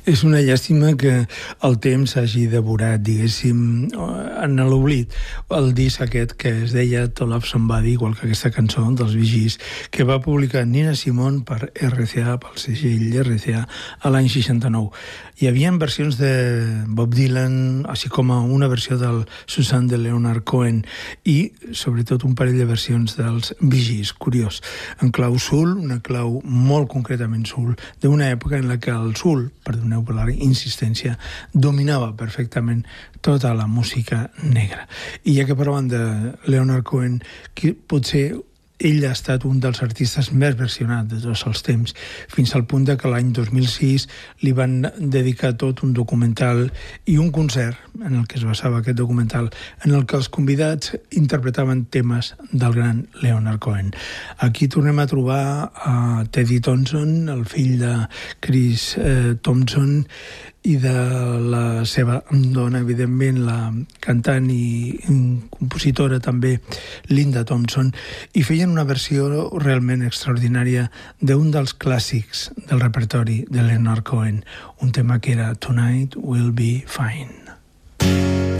És una llàstima que el temps hagi devorat, diguéssim, en l'oblit, el disc aquest que es deia To Love Somebody, igual que aquesta cançó dels Bee Gees, que va publicar Nina Simone per RCA, pel segell RCA, a l'any 69. Hi havia versions de Bob Dylan, així com una versió del Susan de Leonard Cohen i, sobretot, un parell de versions dels Bee Gees, curiós, en clau soul, una clau molt concretament soul, d'una època en la que el soul, perdoneu per la insistència, dominava perfectament tota la música negra. I ja que parlàvem de Leonard Cohen, que potser ell ha estat un dels artistes més versionats de tots els temps, fins al punt que l'any 2006 li van dedicar tot un documental i un concert en el que es basava aquest documental, en el que els convidats interpretaven temes del gran Leonard Cohen. Aquí tornem a trobar a Teddy Thompson, el fill de Chris Thompson, i de la seva dona, evidentment, la cantant i compositora també, Linda Thompson, i feien una versió realment extraordinària d'un dels clàssics del repertori de Leonard Cohen, un tema que era Tonight Will Be Fine.